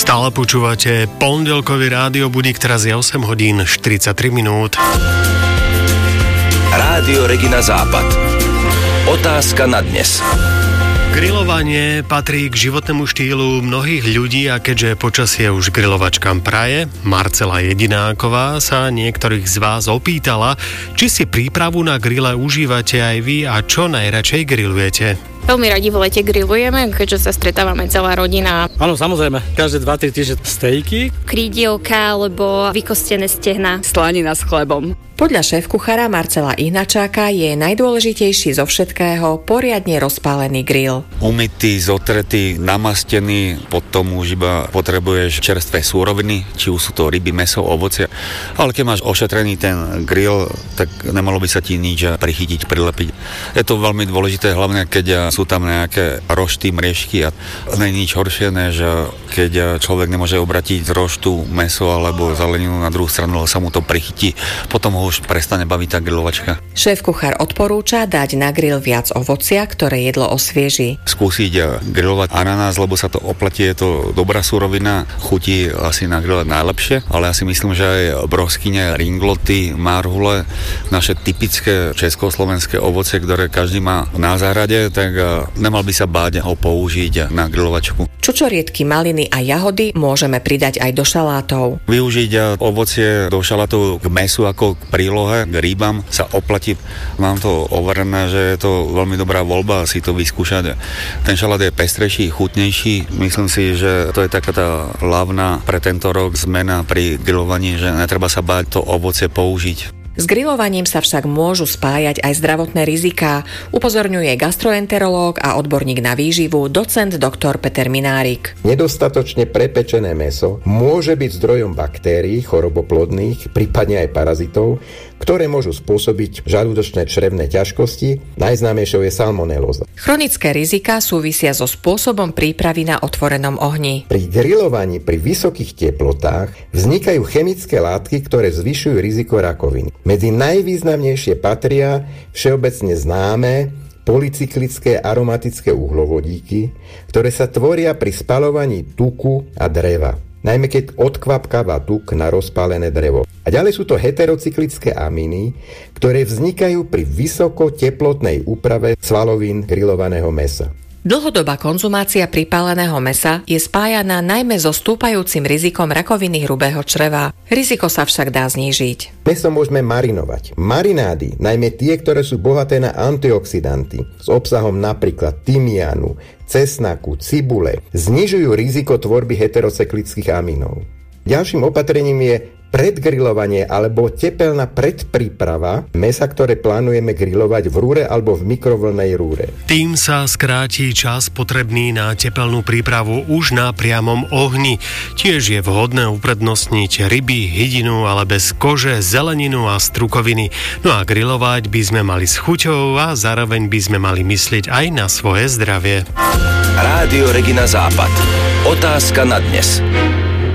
Stále počúvate pondelkový rádio budík, teraz je 8 hodín 43 minút. Rádio Regina Západ. Otázka na dnes. Grilovanie patrí k životnému štýlu mnohých ľudí a keďže počasie už grilovačkám praje, Marcela Jedináková sa niektorých z vás opýtala, či si prípravu na grille užívate aj vy a čo najradšej grillujete. Veľmi radi v lete grillujeme, keďže sa stretávame celá rodina. Áno, samozrejme. Každé 2-3 týždne stejky. Krídielka alebo vykostené stehna. Slanina s chlebom. Podľa šéfkuchára Marcela Ihnačáka je najdôležitejší zo všetkého poriadne rozpálený grill. Umytý, zotretý, namastený, potom už iba potrebuješ čerstvé súroviny, či už sú to ryby, mäso, ovocie. Ale keď máš ošetrený ten grill, tak nemalo by sa ti nič prichytiť, prilepiť. Je to veľmi dôležité, hlavne keď sú tam nejaké rošty, mriežky a nie je nič horšie, než keď človek nemôže obratiť z roštu mäso alebo zeleninu na druhú stranu, ale sa mu to prichytí. Potom ho už prestane baviť tá grilovačka. Šéfkuchár odporúča dať na grill viac ovocia, ktoré jedlo osvieži. Skúsiť grilovať ananás, lebo sa to oplatí, je to dobrá surovina, chutí asi na grille najlepšie, ale ja si myslím, že aj broskyne, ringloty, marhule, naše typické československé ovocie, ktoré každý má na záhrade, tak nemal by sa báť ho použiť na grilovačku. Čučoriedky, maliny a jahody môžeme pridať aj do šalátov. Využiť ovocie do šalátov k mäsu ako k prílohe, k rýbam sa oplatí. Mám to overené, že je to veľmi dobrá voľba si to vyskúšať. Ten šalát je pestrejší, chutnejší. Myslím si, že to je taká tá hlavná pre tento rok zmena pri grillovaní, že netreba sa báť to ovocie použiť. S grillovaním sa však môžu spájať aj zdravotné riziká, upozorňuje gastroenterológ a odborník na výživu, docent dr. Peter Minárik. Nedostatočne prepečené mäso môže byť zdrojom baktérií, choroboplodných, prípadne aj parazitov, ktoré môžu spôsobiť žalúdočné črevné ťažkosti. Najznámejšou je salmonelóza. Chronické riziká súvisia so spôsobom prípravy na otvorenom ohni. Pri grillovaní pri vysokých teplotách vznikajú chemické látky, ktoré zvyšujú riziko rakoviny. Medzi najvýznamnejšie patria všeobecne známe polycyklické aromatické uhlovodíky, ktoré sa tvoria pri spaľovaní tuku a dreva, najmä keď odkvapkáva tuk na rozpálené drevo. A ďalej sú to heterocyklické amíny, ktoré vznikajú pri vysokoteplotnej úprave svalovín grillovaného mäsa. Dlhodobá konzumácia pripáleného mäsa je spájaná najmä so stúpajúcim rizikom rakoviny hrubého čreva. Riziko sa však dá znížiť. Mäso môžeme marinovať. Marinády, najmä tie, ktoré sú bohaté na antioxidanty, s obsahom napríklad tymiánu, cesnaku, cibule, znižujú riziko tvorby heterocyklických amínov. Ďalším opatrením je predgrilovanie alebo tepelná predpríprava mäsa, ktoré plánujeme grilovať v rúre alebo v mikrovlnnej rúre. Tým sa skráti čas potrebný na tepelnú prípravu už na priamom ohni. Tiež je vhodné uprednostniť ryby, hydinu, ale bez kože, zeleninu a strukoviny. No a grilovať by sme mali s chuťou a zároveň by sme mali myslieť aj na svoje zdravie. Rádio Regina Západ. Otázka na dnes.